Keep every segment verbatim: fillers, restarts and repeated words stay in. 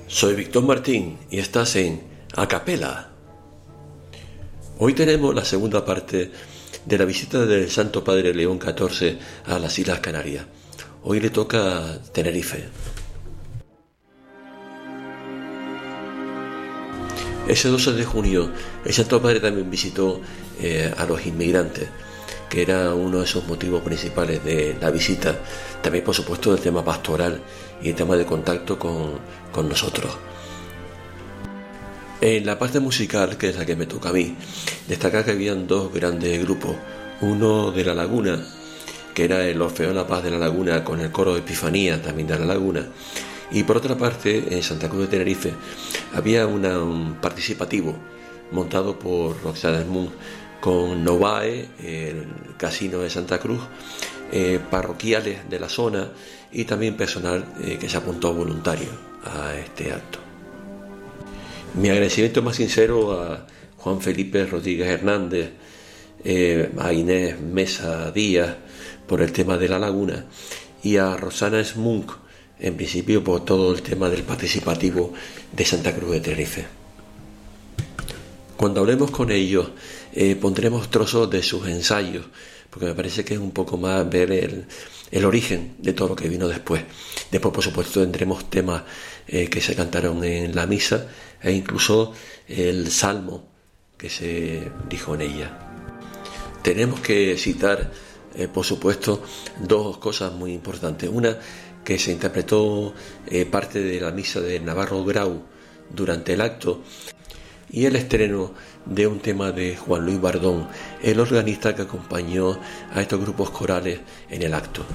Soy Víctor Martín y estás en Acapela. Hoy tenemos la segunda parte de la visita del Santo Padre León catorce a las Islas Canarias. Hoy le toca Tenerife. Ese doce de junio el Santo Padre también visitó eh, a los inmigrantes, que era uno de esos motivos principales de la visita. También, por supuesto, el tema pastoral y el tema de contacto con, con nosotros. En la parte musical, que es la que me toca a mí, destacar que habían dos grandes grupos. Uno de La Laguna, que era el Orfeón La Paz de La Laguna, con el coro de Epifanía, también de La Laguna. Y por otra parte, en Santa Cruz de Tenerife, había una, un participativo montado por Roxana Esmún, con Novae, el casino de Santa Cruz, eh, parroquiales de la zona y también personal eh, que se apuntó voluntario a este acto. Mi agradecimiento más sincero a Juan Felipe Rodríguez Hernández, eh, a Inés Mesa Díaz por el tema de La Laguna y a Roxana Esmún, en principio por todo el tema del participativo de Santa Cruz de Tenerife. Cuando hablemos con ellos eh, pondremos trozos de sus ensayos, porque me parece que es un poco más ver el, el origen de todo lo que vino después. Después, por supuesto, tendremos temas eh, que se cantaron en la misa e incluso el salmo que se dijo en ella. Tenemos que citar, eh, por supuesto, dos cosas muy importantes. Una, que se interpretó eh, parte de la misa de Navarro Grau durante el acto, y el estreno de un tema de Juan Luis Bardón, el organista que acompañó a estos grupos corales en el acto.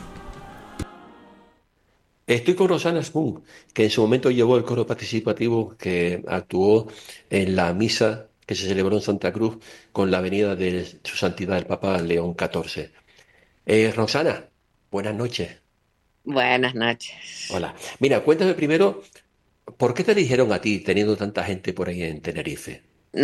Estoy con Roxana Esmún, que en su momento llevó el coro participativo que actuó en la misa que se celebró en Santa Cruz con la venida de su santidad el Papa León catorce. Eh, Roxana, buenas noches. Buenas noches. Hola. Mira, cuéntame primero, ¿por qué te eligieron a ti teniendo tanta gente por ahí en Tenerife?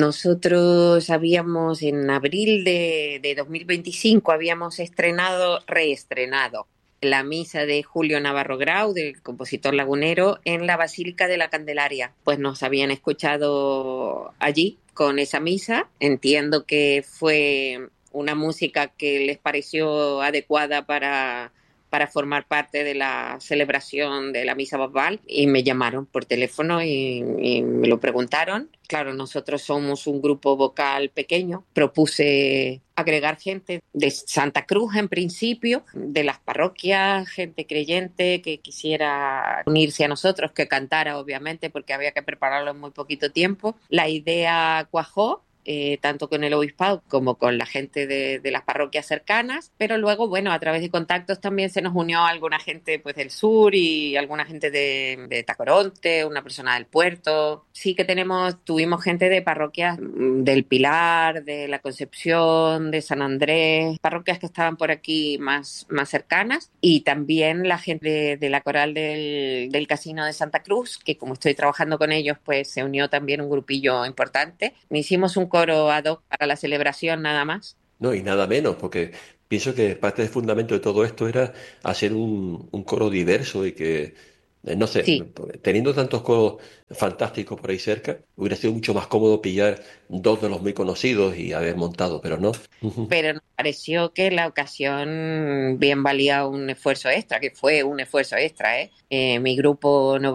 Nosotros habíamos en abril de, de dos mil veinticinco habíamos estrenado, reestrenado la misa de Julio Navarro Grau, del compositor lagunero, en la Basílica de la Candelaria. Pues nos habían escuchado allí con esa misa. Entiendo que fue una música que les pareció adecuada para para formar parte de la celebración de la misa papal y me llamaron por teléfono y, y me lo preguntaron. Claro, nosotros somos un grupo vocal pequeño. Propuse agregar gente de Santa Cruz en principio, de las parroquias, gente creyente que quisiera unirse a nosotros, que cantara obviamente porque había que prepararlo en muy poquito tiempo. La idea cuajó. Eh, tanto con el obispado como con la gente de, de las parroquias cercanas, pero luego, bueno, a través de contactos también se nos unió alguna gente pues del sur y alguna gente de, de Tacoronte, una persona del puerto. Sí que tenemos, tuvimos gente de parroquias del Pilar, de la Concepción, de San Andrés, parroquias que estaban por aquí más, más cercanas, y también la gente de, de la coral del, del Casino de Santa Cruz, que como estoy trabajando con ellos, pues se unió también un grupillo importante. Hicimos un coro ad hoc para la celebración nada más. No, y nada menos, porque pienso que parte del fundamento de todo esto era hacer un, un coro diverso y que, eh, no sé, Sí, teniendo tantos coros fantásticos por ahí cerca, hubiera sido mucho más cómodo pillar dos de los muy conocidos y haber montado, pero no. pero nos pareció que la ocasión bien valía un esfuerzo extra, que fue un esfuerzo extra, ¿eh? Eh, mi grupo no